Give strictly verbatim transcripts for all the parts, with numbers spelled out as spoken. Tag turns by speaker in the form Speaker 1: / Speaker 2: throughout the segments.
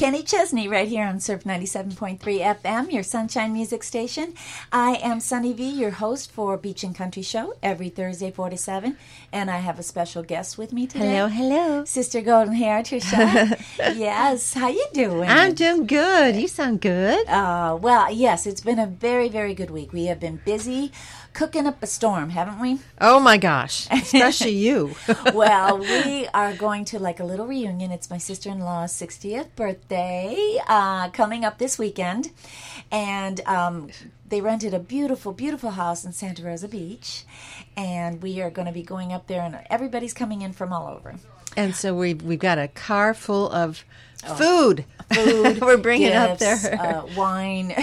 Speaker 1: Kenny Chesney right here on Surf ninety-seven point three F M, your Sunshine Music Station. I am Sunny V, your host for Beach and Country Show every Thursday four to seven, and I have a special guest with me today.
Speaker 2: Hello, hello.
Speaker 1: Sister Golden Hair, Trisha. Yes, how you doing?
Speaker 2: I'm doing good. You sound good.
Speaker 1: Uh, well, yes, it's been a very, very good week. We have been busy cooking up a storm, haven't we?
Speaker 2: Oh, my gosh. Especially you.
Speaker 1: Well, we are going to like a little reunion. It's my sister-in-law's sixtieth birthday uh, coming up this weekend. And um, they rented a beautiful, beautiful house in Santa Rosa Beach. And we are going to be going up there, and everybody's coming in from all over.
Speaker 2: And so we've, we've got a car full of oh. food.
Speaker 1: Food,
Speaker 2: we're bringing
Speaker 1: gifts,
Speaker 2: up there,
Speaker 1: uh, wine.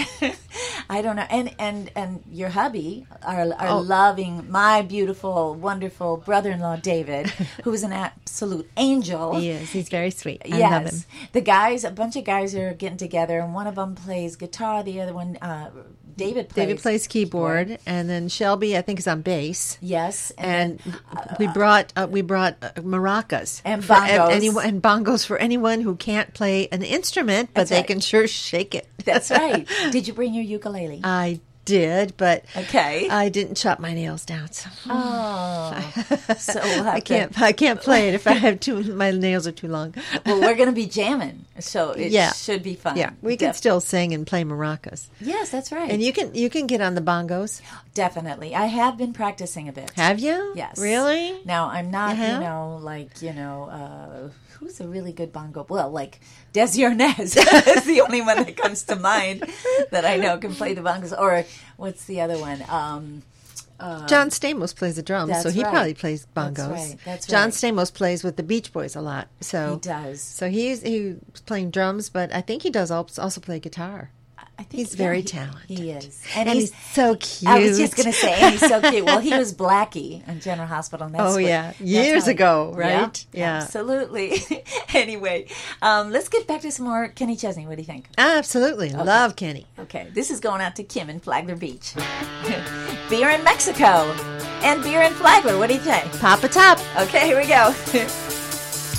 Speaker 1: I don't know, and and and your hubby are are
Speaker 2: oh.
Speaker 1: loving my beautiful, wonderful brother-in-law David, who's an absolute angel.
Speaker 2: He is. He's very sweet. I
Speaker 1: yes,
Speaker 2: love him.
Speaker 1: The guys, a bunch of guys are getting together, and one of them plays guitar. The other one, uh, David plays.
Speaker 2: David plays keyboard, keyboard, and then Shelby, I think, is on bass.
Speaker 1: Yes,
Speaker 2: and,
Speaker 1: and then,
Speaker 2: uh, we brought uh, we brought uh, maracas
Speaker 1: and bongos,
Speaker 2: anyone, and bongos for anyone who can't play an instrument. But
Speaker 1: That's
Speaker 2: they
Speaker 1: right.
Speaker 2: can sure shake it.
Speaker 1: That's right. Did you bring your ukulele?
Speaker 2: I did, but
Speaker 1: okay.
Speaker 2: I didn't chop my nails down. So.
Speaker 1: Oh, so we'll
Speaker 2: I can't. To... I can't play it if I have too. My nails are too long.
Speaker 1: Well, we're going to be jamming, so it
Speaker 2: yeah.
Speaker 1: should be fun.
Speaker 2: Yeah, we Def- can still sing and play maracas.
Speaker 1: Yes, that's right.
Speaker 2: And you can you can get on the bongos.
Speaker 1: Definitely, I have been practicing a bit.
Speaker 2: Have you?
Speaker 1: Yes.
Speaker 2: Really?
Speaker 1: Now I'm not.
Speaker 2: You,
Speaker 1: you know, like you know. Uh, Who's a really good bongo? Well, like Desi Arnaz is the only one that comes to mind that I know can play the bongos. Or what's the other one? Um, uh,
Speaker 2: John Stamos plays the drums, so he
Speaker 1: right.
Speaker 2: probably plays bongos.
Speaker 1: That's right. That's
Speaker 2: John
Speaker 1: right.
Speaker 2: Stamos plays with the Beach Boys a lot. So
Speaker 1: he does.
Speaker 2: So he's he's playing drums, but I think he does also play guitar.
Speaker 1: I think
Speaker 2: he's
Speaker 1: yeah,
Speaker 2: very
Speaker 1: he,
Speaker 2: talented.
Speaker 1: He is.
Speaker 2: And, and he's, he's so cute.
Speaker 1: I was just going to say, and he's so cute. Well, he was Blackie in General Hospital. And that's
Speaker 2: oh,
Speaker 1: what,
Speaker 2: yeah. Years
Speaker 1: he,
Speaker 2: ago, right?
Speaker 1: Yeah.
Speaker 2: yeah.
Speaker 1: Absolutely. Anyway, um, let's get back to some more Kenny Chesney. What do you think?
Speaker 2: Absolutely. Okay. Love Kenny.
Speaker 1: Okay. This is going out to Kim in Flagler Beach. Beer in Mexico and beer in Flagler. What do you think?
Speaker 2: Pop a top.
Speaker 1: Okay, here we go.